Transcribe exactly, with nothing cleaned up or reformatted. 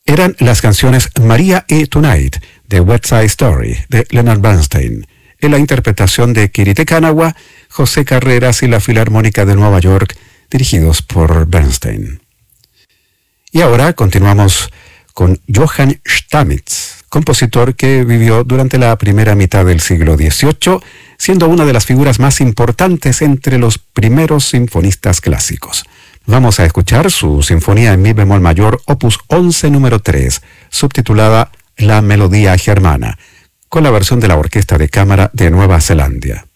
eran las canciones Maria e Tonight de West Side Story de Leonard Bernstein, en la interpretación de Kirite Kanawa, José Carreras y la Filarmónica de Nueva York, dirigidos por Bernstein. Y ahora continuamos con Johann Stamitz, compositor que vivió durante la primera mitad del siglo dieciocho, siendo una de las figuras más importantes entre los primeros sinfonistas clásicos. Vamos a escuchar su sinfonía en mi bemol mayor, opus once número tres, subtitulada La Melodía Germana, con la versión de la Orquesta de Cámara de Nueva Zelanda.